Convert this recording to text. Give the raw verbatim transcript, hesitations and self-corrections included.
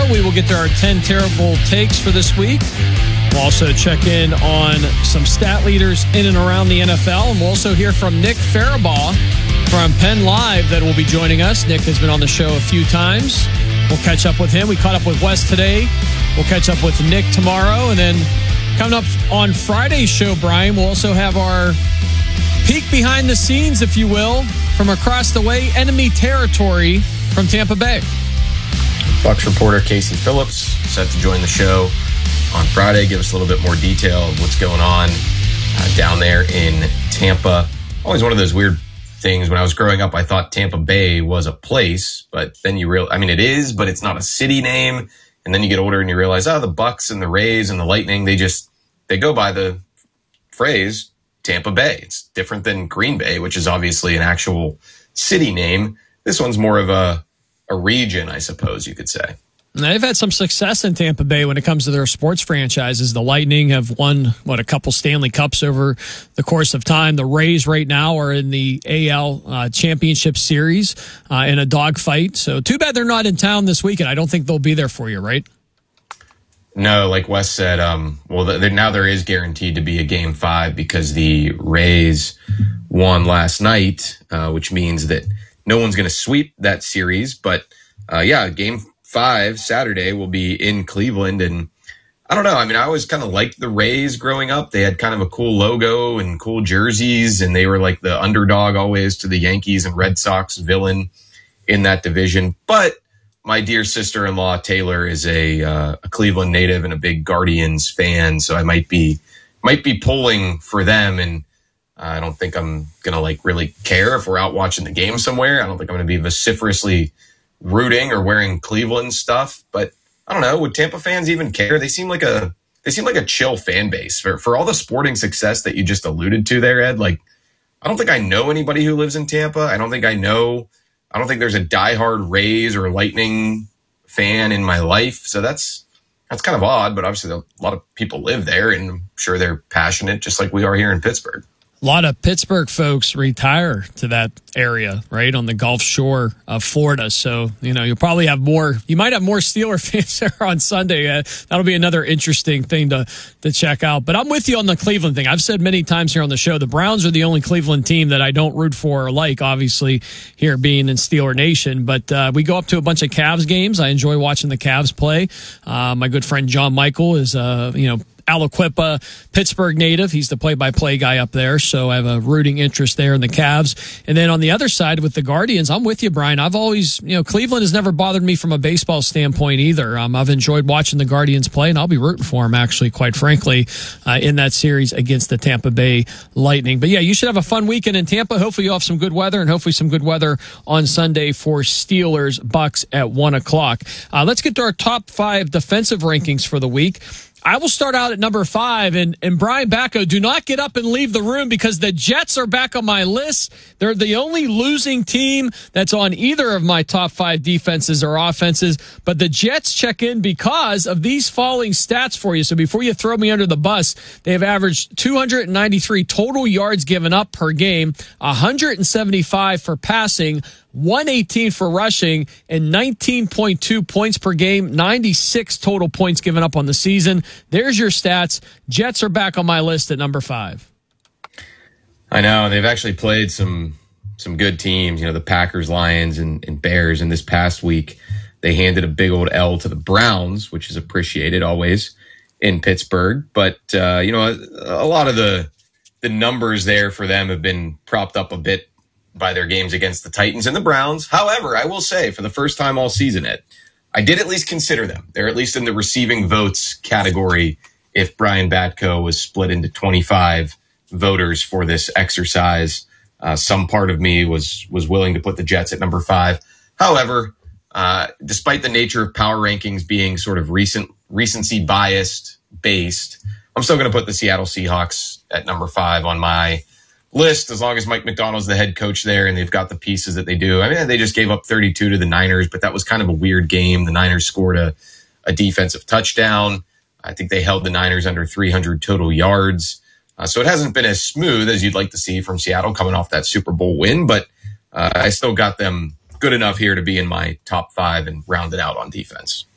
We will get to our ten terrible takes for this week. We'll also check in on some stat leaders in and around the N F L. And we'll also hear from Nick Farabaugh from Penn Live that will be joining us. Nick has been on the show a few times. We'll catch up with him. We caught up with Wes today. We'll catch up with Nick tomorrow. And then coming up on Friday's show, Brian, we'll also have our peek behind the scenes, if you will, from across the way, enemy territory from Tampa Bay. Bucs reporter Casey Phillips set to join the show on Friday, give us a little bit more detail of what's going on uh, down there in Tampa. Always one of those weird things. When I was growing up, I thought Tampa Bay was a place, but then you real I mean, it is, but it's not a city name. And then you get older and you realize, oh, the Bucs and the Rays and the Lightning, they just, they go by the phrase Tampa Bay. It's different than Green Bay, which is obviously an actual city name. This one's more of a, a region, I suppose you could say. They've had some success in Tampa Bay when it comes to their sports franchises. The Lightning have won, what, a couple Stanley Cups over the course of time. The Rays right now are in the A L uh, Championship Series uh, in a dogfight. So too bad they're not in town this weekend. I don't think they'll be there for you, right? No, like Wes said, um, well, the, now there is guaranteed to be a game five because the Rays won last night, uh, which means that no one's going to sweep that series. But, uh, yeah, game five Saturday will be in Cleveland. And I don't know. I mean, I always kind of liked the Rays growing up. They had kind of a cool logo and cool jerseys, and they were like the underdog always to the Yankees and Red Sox villain in that division. But my dear sister-in-law, Taylor, is a, uh, a Cleveland native and a big Guardians fan. So I might be, might be pulling for them. And I don't think I'm going to like really care if we're out watching the game somewhere. I don't think I'm going to be vociferously rooting or wearing Cleveland stuff, but I don't know. Would Tampa fans even care? They seem like a they seem like a chill fan base for for all the sporting success that you just alluded to there, Ed. Like, I don't think I know anybody who lives in Tampa. I don't think I know. I don't think there's a diehard Rays or Lightning fan in my life. So that's that's kind of odd. But obviously, a lot of people live there, and I'm sure they're passionate, just like we are here in Pittsburgh. A lot of Pittsburgh folks retire to that area, right, on the Gulf Shore of Florida. So, you know, you'll probably have more, you might have more Steeler fans there on Sunday. Uh, that'll be another interesting thing to, to check out. But I'm with you on the Cleveland thing. I've said many times here on the show, the Browns are the only Cleveland team that I don't root for or like, obviously, here being in Steeler Nation. But uh, we go up to a bunch of Cavs games. I enjoy watching the Cavs play. Uh, my good friend John Michael is, uh, you know, Aliquippa, Pittsburgh native. He's the play-by-play guy up there, so I have a rooting interest there in the Cavs. And then on the other side with the Guardians, I'm with you, Brian. I've always, you know, Cleveland has never bothered me from a baseball standpoint either. Um, I've enjoyed watching the Guardians play, and I'll be rooting for them, actually, quite frankly, uh, in that series against the Tampa Bay Lightning. But, yeah, you should have a fun weekend in Tampa. Hopefully you'll have some good weather, and hopefully some good weather on Sunday for Steelers Bucks at one o'clock. Uh, let's get to our top five defensive rankings for the week. I will start out at number five, and, and Brian Bacco, do not get up and leave the room because the Jets are back on my list. They're the only losing team that's on either of my top five defenses or offenses, but the Jets check in because of these following stats for you. So before you throw me under the bus, they have averaged two hundred ninety-three total yards given up per game, one hundred seventy-five for passing, one eighteen for rushing, and nineteen point two points per game, ninety-six total points given up on the season. There's your stats. Jets are back on my list at number five. I know. They've actually played some some good teams, you know, the Packers, Lions, and, and Bears. And this past week, they handed a big old L to the Browns, which is appreciated always in Pittsburgh. But, uh, you know, a, a lot of the the numbers there for them have been propped up a bit by their games against the Titans and the Browns. However, I will say, for the first time all season, Ed, I did at least consider them. They're at least in the receiving votes category if Brian Batko was split into twenty-five voters for this exercise. Uh, some part of me was was willing to put the Jets at number five. However, uh, despite the nature of power rankings being sort of recent recency biased based, I'm still going to put the Seattle Seahawks at number five on my list, as long as Mike Macdonald's the head coach there and they've got the pieces that they do. I mean, they just gave up thirty-two to the Niners, but that was kind of a weird game. The Niners scored a, a defensive touchdown. I think they held the Niners under three hundred total yards. Uh, so it hasn't been as smooth as you'd like to see from Seattle coming off that Super Bowl win, but uh, I still got them good enough here to be in my top five and round it out on defense.